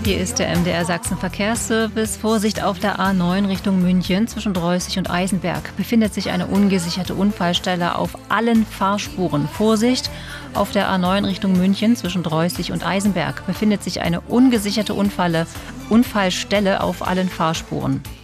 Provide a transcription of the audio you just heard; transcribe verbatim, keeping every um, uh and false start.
Hier ist der M D R Sachsen Verkehrsservice. Vorsicht auf der A neun Richtung München zwischen Droßig und Eisenberg. Befindet sich eine ungesicherte Unfallstelle auf allen Fahrspuren. Vorsicht auf der A neun Richtung München zwischen Droßig und Eisenberg. Befindet sich eine ungesicherte Unfalle, Unfallstelle auf allen Fahrspuren.